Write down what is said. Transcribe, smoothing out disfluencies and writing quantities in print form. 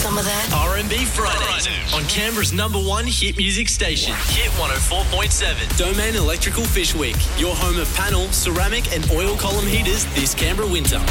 some of that? R&B Fridays on Canberra's #1 hit music station, Hit 104.7. Domain Electrical Fish Week, your home of panel, ceramic and oil column heaters this Canberra winter.